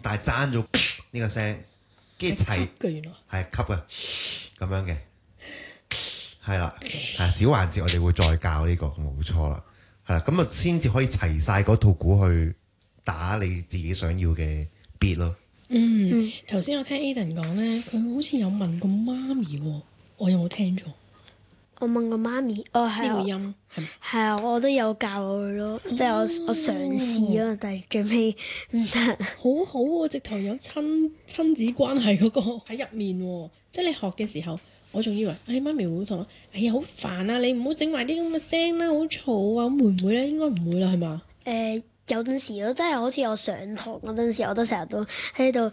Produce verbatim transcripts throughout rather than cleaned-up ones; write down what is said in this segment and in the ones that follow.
但係爭咗呢個聲，跟住齊嘅原來係吸嘅咁樣嘅，係啦，係小環節我哋會再教呢個，冇錯啦，係啦，咁啊先至可以齊晒嗰套鼓去打你自己想要嘅 beat 咯。 嗯，頭先我聽 Aden 講咧，佢好似有問過媽咪喎，我有冇聽錯？ 我問過媽咪，哦係啊， 呢個音係咪？ 係啊，我都有教佢咯，即係我我嘗試咯，但係最尾唔得。 好好喎，直頭有親親子關係嗰個喺入面喎，即係你學嘅時候，我仲以為，哎媽咪會同我，哎呀好煩啊，你唔好整埋啲咁嘅聲啦，好嘈啊，咁會唔會咧？應該唔會啦，係嘛？ 誒、有陣時咯，真係好似我上堂嗰陣時，我都成日都喺度，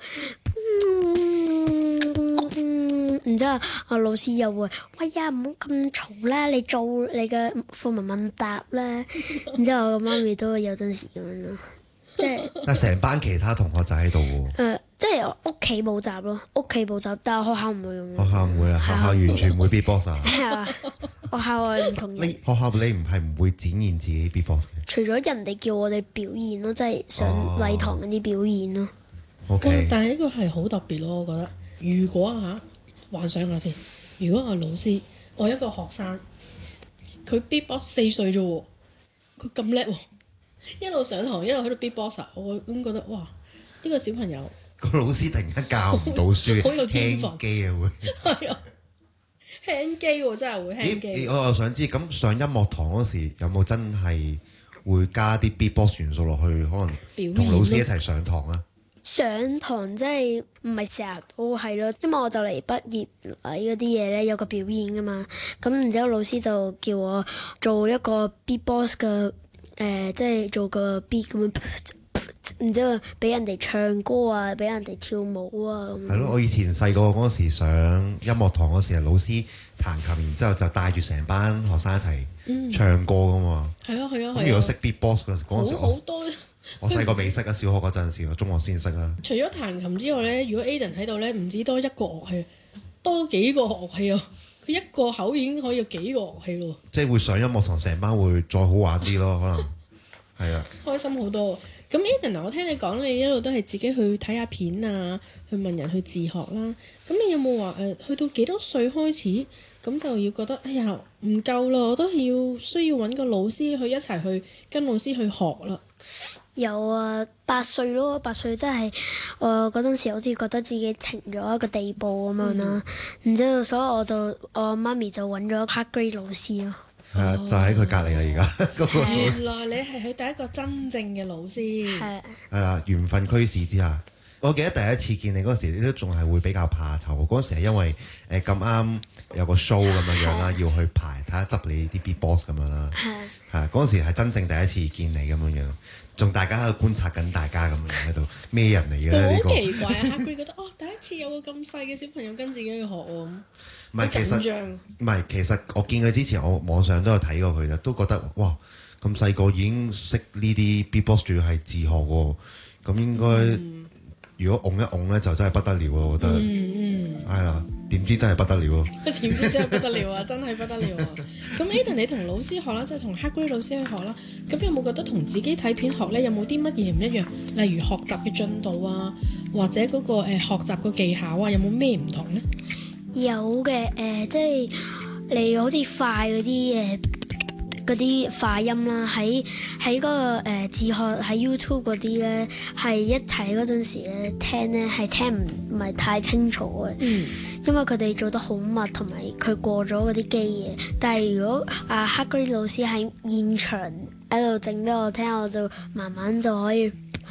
嗯，然之後我老師又會，喂呀唔好咁嘈啦，你做你嘅課文問答啦，然之後我個媽咪都會有陣時咁樣咯，即係但係成班其他同學就喺度喎， 誒，即係屋企補習咯，屋企補習，但係學校唔會咁樣。 學校唔會啊，學校完全唔會 beatbox 啊。 係啊，學校係唔同你嘅。 學校你唔係唔會展現自己 beatbox 嘅除咗人哋叫我哋表演咯，即係上禮堂嗰啲表演咯。 哇！ ？OK， 但係呢個係好特別咯，我覺得。如果啊嚇，幻想下先，如果我係老師，我一個學生，佢 beatbox 四歲啫喎，佢咁叻喎，一路上堂一路喺度 beatbox，我咁覺得哇！呢、個小朋友個老師突然間教唔到書， 好有天分輕機啊會。 係啊，輕機喎，真係會輕機咦？。我又想知，咁上音樂堂嗰時有冇真係會加啲 beatbox 元素落去，可能表演同老師一齊上堂啊？ 上堂即係唔係成日都係咯，因為我就嚟畢業禮嗰啲嘢咧有個表演噶嘛，咁然之後老師就叫我做一個 beatbox 嘅誒、呃，即係做個 beat 咁樣，然之後俾人哋唱歌啊，俾人哋跳舞啊咁。 係咯，我以前細個嗰時上音樂堂嗰時，係老師彈琴，然之後就帶住成班學生一齊唱歌噶嘛。 係啊係啊係啊， 咁如果識 beatbox 嗰嗰陣時，我好好多。 我細個未識啊，小學嗰陣時，我中學先識啦。 除咗彈琴之外咧，如果 Aden 喺度咧，唔止多一個樂器，多幾個樂器啊！佢一個口已經可以有幾個樂器咯， 即係會上音樂堂，成班會再好玩啲咯，可能係啊。 開心好多。咁 Aden 嗱，我聽你講，你一路都係自己去睇下片啊，去問人去自學啦。咁你有冇話誒，去到幾多歲開始，咁就要覺得哎呀唔夠啦，我都係要需要揾個老師去一齊去跟老師去學啦。 有啊，八歲咯，八歲真係我嗰陣時好似覺得自己停咗一個地步咁樣啦，然之後所以我就我媽咪就揾咗 hard grade 老師咯。 係啊，就喺佢隔離啦，而家嗰個原來你係佢第一個真正嘅老師。 係係啦，緣分驅使之下，我記得第一次見你嗰時，你都仲係會比較怕醜。嗰時係因為誒咁啱有個 show 咁樣樣啦，要去排睇下執你啲 beatbox 咁樣啦。 係係嗰時係真正第一次見你咁樣樣，仲大家喺度觀察緊大家咁樣喺度咩人嚟嘅咧？呢個好奇怪啊！黑 grade 覺得哦，第一次有個咁細嘅小朋友跟自己去學喎， 唔係其實好緊張唔係其實我見佢之前，我網上都有睇過佢啦，都覺得哇咁細個已經識呢啲 beatbox，仲要係自學喎，咁應該、 嗯、 如果擁一擁咧就真係不得了咯，我覺得嗯嗯， 係啦，點知真係不得了咯。 點知真係不得了啊！真係不得了啊！咁 Aden 你同老師學啦，即係同黑 grade 老師去學啦。咁有冇覺得同自己睇片學咧，有冇啲乜嘢唔一樣？例如學習嘅進度啊，或者嗰、個誒、呃、學習個技巧啊，有冇咩唔同咧？ 有嘅誒、呃，即係你好似快嗰啲誒嗰啲快音啦，喺喺嗰個、呃、自學喺 YouTube 嗰啲咧，係一睇嗰陣時咧聽咧係聽唔唔係太清楚嘅。 嗯。 因為佢哋做得好密，同埋佢過咗嗰啲機嘅。但係如果阿黑 grade 老師喺現場喺度整俾我聽，我就慢慢就可以，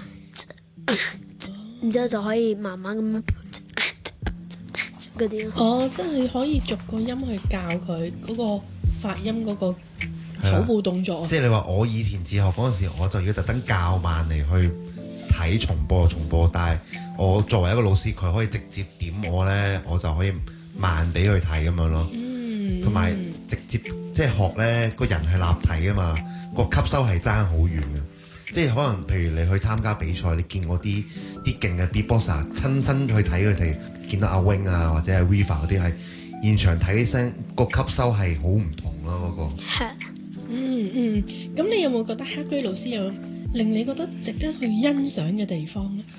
然之後就可以慢慢咁嗰啲咯。 哦，即係可以逐個音去教佢嗰個發音嗰個口部動作。 即係你話我以前自學嗰陣時，我就要特登較慢嚟去睇重播重播，但係我作為一個老師，佢可以直接點我呢，我就可以慢俾佢睇咁樣咯。 嗯， 同埋直接即係學呢個人係立體啊嘛，個吸收係爭好遠嘅。即係可能譬如你去參加比賽，你見我啲啲勁嘅 beatboxer 親身去睇佢哋，見到阿 Wing 啊或者係 Riva 嗰啲係現場睇起聲個吸收係好唔同咯嗰個。 係嗯嗯，咁你有冇覺得黑 grade 老師有令你覺得值得去欣賞嘅地方咧？